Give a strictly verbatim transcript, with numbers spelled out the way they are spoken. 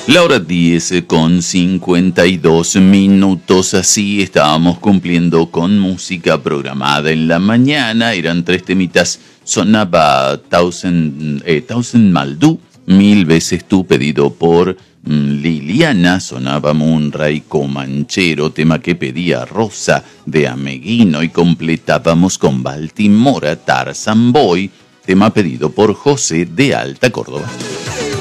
La hora diez con cincuenta y dos minutos, así estábamos cumpliendo con música programada en la mañana. Eran tres temitas, sonaba Thousand, eh, Thousand Maldú, Mil veces tú, pedido por mm, Liliana. Sonaba Munray Comanchero, tema que pedía Rosa de Ameguino. Y completábamos con Baltimora, Tarzan Boy, tema pedido por José de Alta Córdoba.